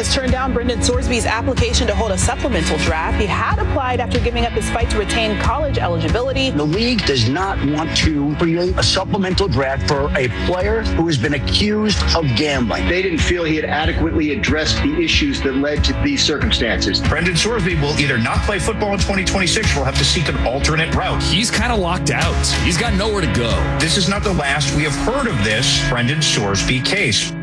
has turned down Brendan Sorsby's application to hold a supplemental draft. He had applied after giving up his fight to retain college eligibility. The league does not want to create a supplemental draft for a player who has been accused of gambling. They didn't feel he had adequately addressed the issues that led to these circumstances. Brendan Sorsby will either not play football in 2026 or will have to seek an alternate route. He's kind of locked out. He's got nowhere to go. This is not the last we have heard of this Brendan Sorsby case.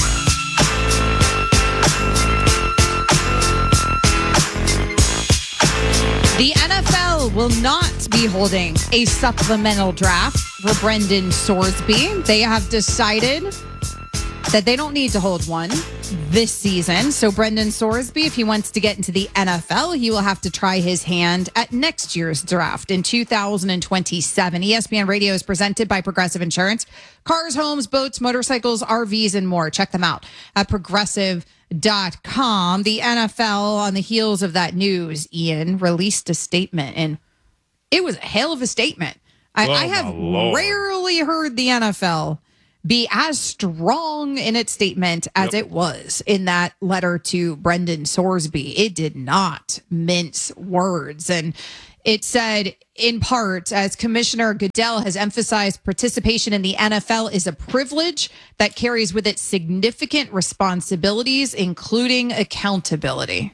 The NFL will not be holding a supplemental draft for Brendan Sorsby. They have decided that they don't need to hold one this season. So Brendan Sorsby, if he wants to get into the NFL, he will have to try his hand at next year's draft in 2027. ESPN Radio is presented by Progressive Insurance. Cars, homes, boats, motorcycles, RVs, and more. Check them out at progressive.com. The NFL, on the heels of that news, Ian, released a statement, and it was a hell of a statement. I have rarely heard the NFL be as strong in its statement as it was in that letter to Brendan Sorsby. It did not mince words. And it said, in part, as Commissioner Goodell has emphasized, participation in the NFL is a privilege that carries with it significant responsibilities, including accountability.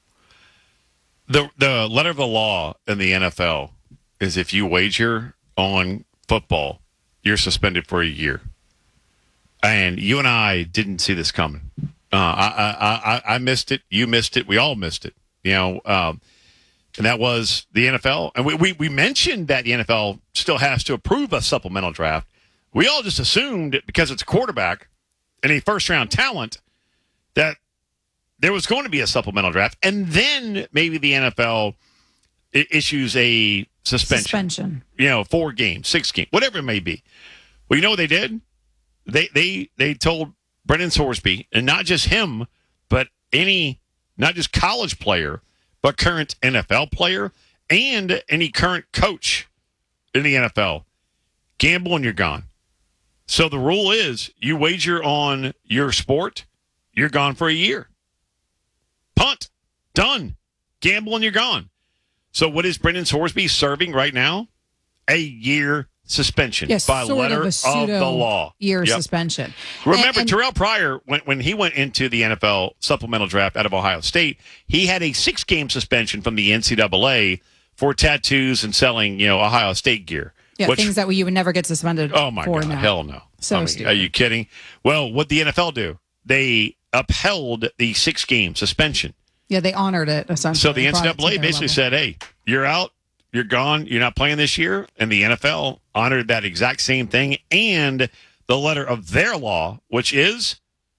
The letter of the law in the NFL is if you wager on football, you're suspended for a year. And you and I didn't see this coming. I missed it. You missed it. We all missed it. And that was the NFL. And we mentioned that the NFL still has to approve a supplemental draft. We all just assumed because it's a quarterback and a first-round talent that there was going to be a supplemental draft. And then maybe the NFL issues a suspension. 4 games, 6 games, whatever it may be. Well, you know what they did? They told Brendan Sorsby, and not just him, but not just college player, but current NFL player and any current coach in the NFL, gamble and you're gone. So the rule is you wager on your sport, you're gone for a year. Punt, done. Gamble and you're gone. So what is Brendan Sorsby serving right now? A year suspension by letter of the law. Year suspension. Remember, Terrell Pryor, when he went into the NFL supplemental draft out of Ohio State, he had a 6-game suspension from the NCAA for tattoos and selling, Ohio State gear. Yeah, things that you would never get suspended for. Oh, my God. Now. Hell no. Stupid. Are you kidding? Well, what the NFL do? They upheld the 6-game suspension. Yeah, they honored it, essentially. So the NCAA basically said, hey, you're out. You're gone. You're not playing this year. And the NFL honored that exact same thing and the letter of their law, which is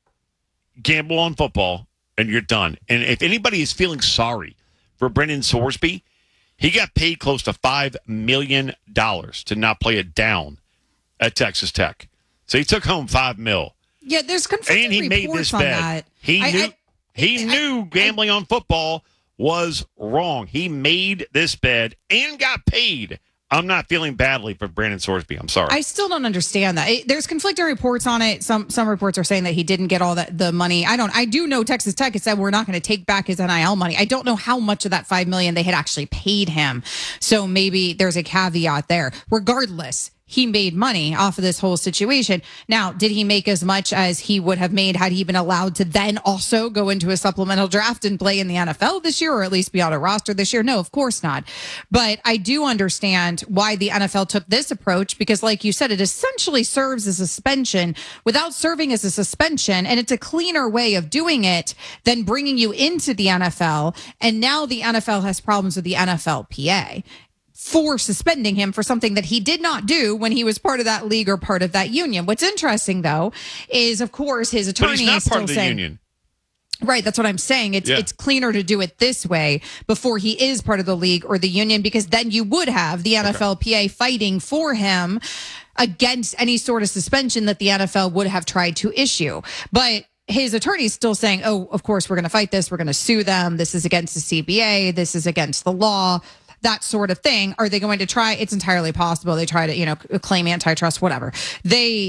gamble on football and you're done. And if anybody is feeling sorry for Brendan Sorsby, he got paid close to $5 million to not play it down at Texas Tech. So he took home $5 million. Yeah, there's conflicting and he made this on bet. That. He knew gambling on football was wrong. He made this bet and got paid. I'm not feeling badly for Brendan Sorsby. I'm sorry. I still don't understand that. There's conflicting reports on it. Some reports are saying that he didn't get all the money. I do know Texas Tech has said we're not going to take back his NIL money. I don't know how much of that $5 million they had actually paid him. So maybe there's a caveat there. Regardless, he made money off of this whole situation. Now, did he make as much as he would have made had he been allowed to then also go into a supplemental draft and play in the NFL this year, or at least be on a roster this year? No, of course not. But I do understand why the NFL took this approach, because like you said, it essentially serves as a suspension without serving as a suspension. And it's a cleaner way of doing it than bringing you into the NFL. And now the NFL has problems with the NFLPA for suspending him for something that he did not do when he was part of that league or part of that union. What's interesting, though, is, of course, his attorney is still part of the saying, union. Right, that's what I'm saying. It's cleaner to do it this way before he is part of the league or the union, because then you would have the NFLPA fighting for him against any sort of suspension that the NFL would have tried to issue. But his attorney is still saying, oh, of course, we're going to fight this. We're going to sue them. This is against the CBA. This is against the law. That sort of thing. Are they going to try? It's entirely possible. They try to, claim antitrust, whatever.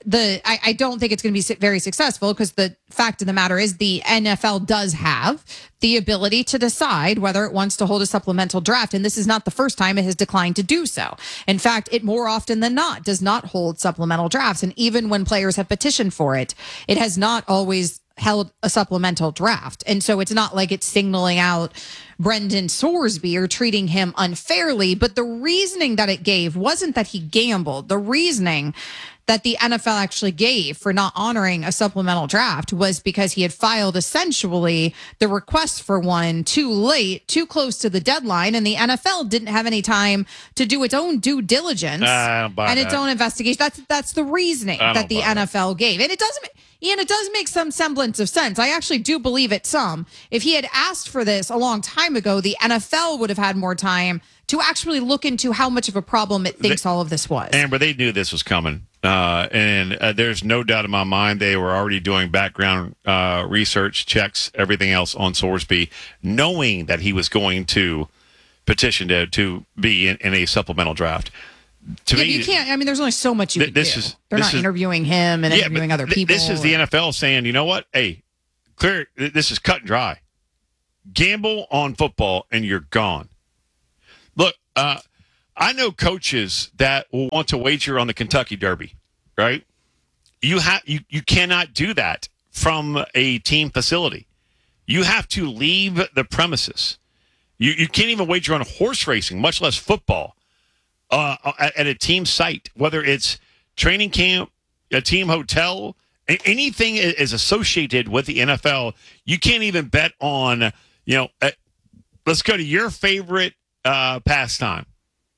I don't think it's going to be very successful because the fact of the matter is the NFL does have the ability to decide whether it wants to hold a supplemental draft. And this is not the first time it has declined to do so. In fact, it more often than not does not hold supplemental drafts. And even when players have petitioned for it, it has not always held a supplemental draft. And so it's not like it's signaling out Brendan Sorsby or treating him unfairly. But the reasoning that it gave wasn't that he gambled. The reasoning that the NFL actually gave for not honoring a supplemental draft was because he had filed essentially the request for one too late, too close to the deadline, and the NFL didn't have any time to do its own due diligence and its own investigation. That's the reasoning that the NFL gave. And it doesn't, Ian, it does make some semblance of sense. I actually do believe it some. If he had asked for this a long time ago, the NFL would have had more time to actually look into how much of a problem it thinks all of this was. Amber, they knew this was coming. And there's no doubt in my mind they were already doing background research, checks, everything else on Sorsby, knowing that he was going to petition to be in a supplemental draft. To me, you can't. I mean, there's only so much you can do. They're not interviewing him and interviewing other people. This is the NFL saying, you know what? Hey, clear. This is cut and dry. Gamble on football, and you're gone. Look, I know coaches that will want to wager on the Kentucky Derby, right? You cannot do that from a team facility. You have to leave the premises. You can't even wager on horse racing, much less football, at a team site, whether it's training camp, a team hotel, anything is associated with the NFL. You can't even bet on, let's go to your favorite pastime.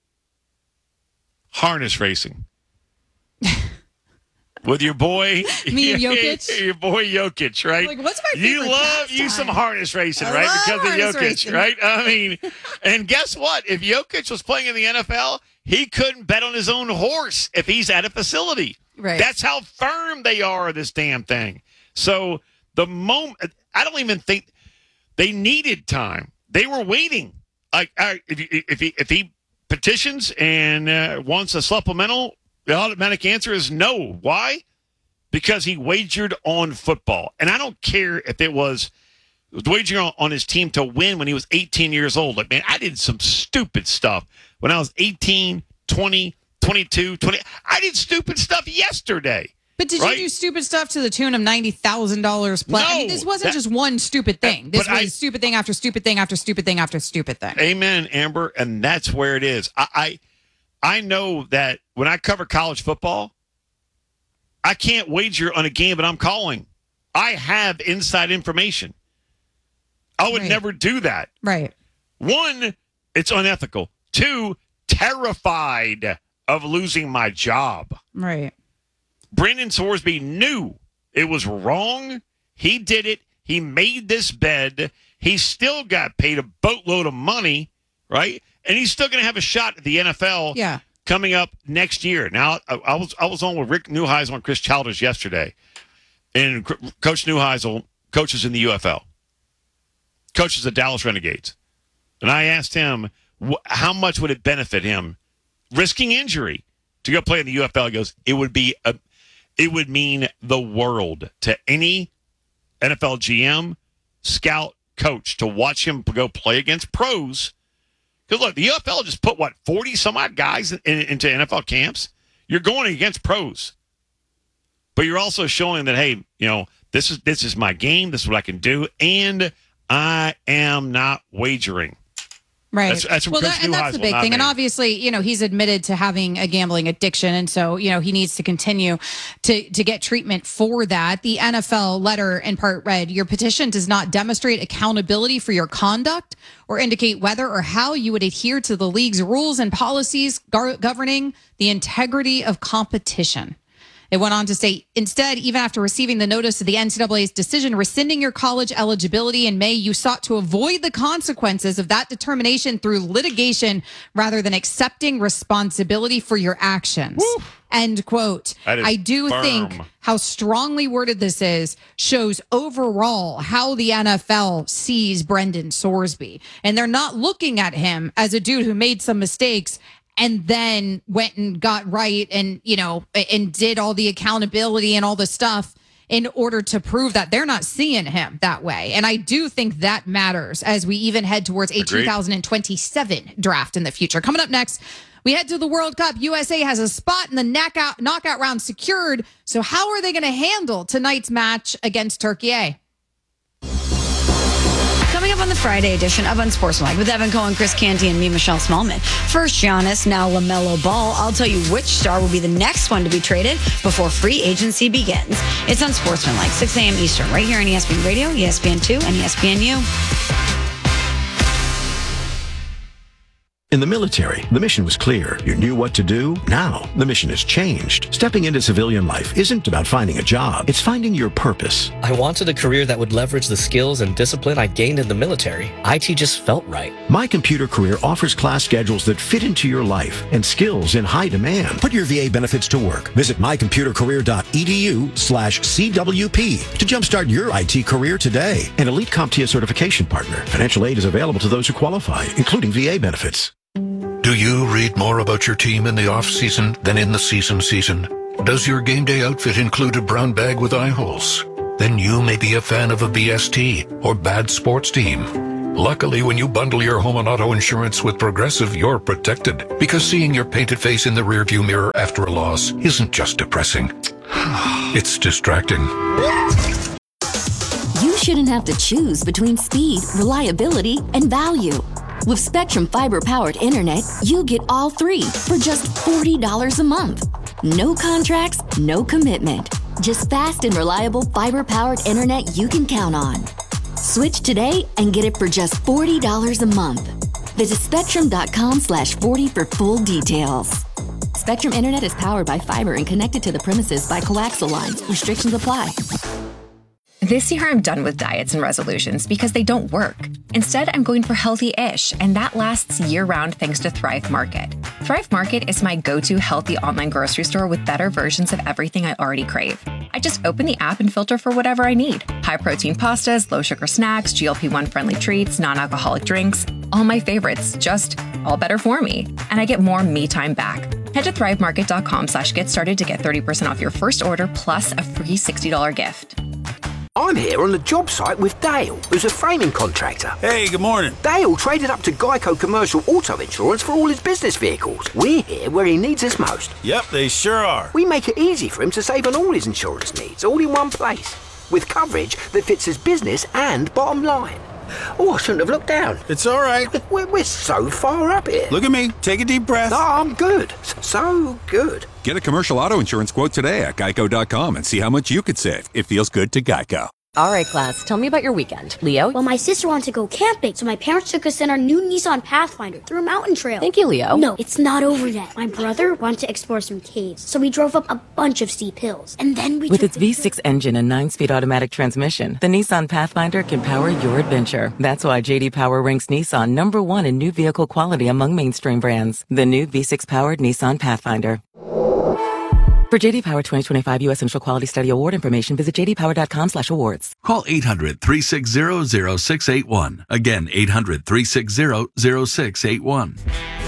Harness racing. With your boy, me and Jokic, your boy Jokic, right? Like, what's my favorite You love pastime? you some harness racing, right? Because of Jokic, racing. Right? I mean, and guess what? If Jokic was playing in the NFL, he couldn't bet on his own horse if he's at a facility. Right. That's how firm they are, this damn thing. So the moment, I don't even think they needed time. They were waiting. Like, if he petitions and wants a supplemental, the automatic answer is no. Why? Because he wagered on football. And I don't care if it was wagering on his team to win when he was 18 years old. Like, man, I did some stupid stuff when I was 18, 20, 22, 20. I did stupid stuff yesterday. But did you do stupid stuff to the tune of $90,000 plus? No, I mean, this wasn't just one stupid thing. This was stupid thing after stupid thing after stupid thing after stupid thing. Amen, Amber. And that's where it is. I know that when I cover college football, I can't wager on a game that I'm calling. I have inside information. I would never do that. Right. One, it's unethical. Two, terrified of losing my job. Right. Brendan Sorsby knew it was wrong. He did it. He made this bed. He still got paid a boatload of money, right? And he's still going to have a shot at the NFL coming up next year. Now, I was on with Rick Neuheisel and Chris Childers yesterday, and Coach Neuheisel coaches in the UFL, coaches the Dallas Renegades. And I asked him, how much would it benefit him risking injury to go play in the UFL? He goes, it would mean the world to any NFL GM, scout, coach to watch him go play against pros. Because, look, the UFL just put, 40-some-odd guys into NFL camps? You're going against pros. But you're also showing that, hey, this is my game. This is what I can do. And I am not wagering. Right. That's the big thing. And obviously, he's admitted to having a gambling addiction. And so, he needs to continue to get treatment for that. The NFL letter in part read, your petition does not demonstrate accountability for your conduct or indicate whether or how you would adhere to the league's rules and policies governing the integrity of competition. It went on to say, instead, even after receiving the notice of the NCAA's decision rescinding your college eligibility in May, you sought to avoid the consequences of that determination through litigation rather than accepting responsibility for your actions. Woo. End quote. I do think how strongly worded this is shows overall how the NFL sees Brendan Sorsby. And they're not looking at him as a dude who made some mistakes and then went and got right and, and did all the accountability and all the stuff in order to prove that they're not seeing him that way. And I do think that matters as we even head towards a 2027 draft in the future. Coming up next, we head to the World Cup. USA has a spot in the knockout round secured. So how are they going to handle tonight's match against Turkey? Coming up on the Friday edition of Unsportsmanlike with Evan Cohen, Chris Canty, and me, Michelle Smallman. First, Giannis, now LaMelo Ball. I'll tell you which star will be the next one to be traded before free agency begins. It's Unsportsmanlike, 6 a.m. Eastern, right here on ESPN Radio, ESPN2, and ESPNU. In the military, the mission was clear. You knew what to do. Now, the mission has changed. Stepping into civilian life isn't about finding a job. It's finding your purpose. I wanted a career that would leverage the skills and discipline I gained in the military. IT just felt right. My Computer Career offers class schedules that fit into your life and skills in high demand. Put your VA benefits to work. Visit mycomputercareer.edu/CWP to jumpstart your IT career today. An elite CompTIA certification partner. Financial aid is available to those who qualify, including VA benefits. Do you read more about your team in the off-season than in the season? Does your game day outfit include a brown bag with eye holes? Then you may be a fan of a BST or bad sports team. Luckily, when you bundle your home and auto insurance with Progressive, you're protected. Because seeing your painted face in the rearview mirror after a loss isn't just depressing. It's distracting. You shouldn't have to choose between speed, reliability, and value. With Spectrum Fiber-powered internet, you get all three for just $40 a month. No contracts, no commitment. Just fast and reliable fiber-powered internet you can count on. Switch today and get it for just $40 a month. Visit spectrum.com/40 for full details. Spectrum Internet is powered by fiber and connected to the premises by coaxial lines. Restrictions apply. This year, I'm done with diets and resolutions because they don't work. Instead, I'm going for healthy-ish, and that lasts year-round thanks to Thrive Market. Thrive Market is my go-to healthy online grocery store with better versions of everything I already crave. I just open the app and filter for whatever I need. High-protein pastas, low-sugar snacks, GLP-1-friendly treats, non-alcoholic drinks. All my favorites, just all better for me. And I get more me time back. Head to thrivemarket.com/get started to get 30% off your first order plus a free $60 gift. I'm here on the job site with Dale, who's a framing contractor. Hey, good morning. Dale traded up to Geico Commercial Auto Insurance for all his business vehicles. We're here where he needs us most. Yep, they sure are. We make it easy for him to save on all his insurance needs, all in one place, with coverage that fits his business and bottom line. Oh, I shouldn't have looked down. It's all right. We're so far up here. Look at me. Take a deep breath. No, I'm good. So good. Get a commercial auto insurance quote today at geico.com and see how much you could save. It feels good to Geico. All right, class, tell me about your weekend. Leo? Well, my sister wanted to go camping, so my parents took us in our new Nissan Pathfinder through a mountain trail. Thank you, Leo. No, it's not over yet. My brother wanted to explore some caves, so we drove up a bunch of steep hills. And then we With its V6 engine and 9-speed automatic transmission, the Nissan Pathfinder can power your adventure. That's why J.D. Power ranks Nissan #1 in new vehicle quality among mainstream brands. The new V6-powered Nissan Pathfinder. For J.D. Power 2025 U.S. Central Quality Study Award information, visit jdpower.com/awards. Call 800-360-0681. Again, 800-360-0681.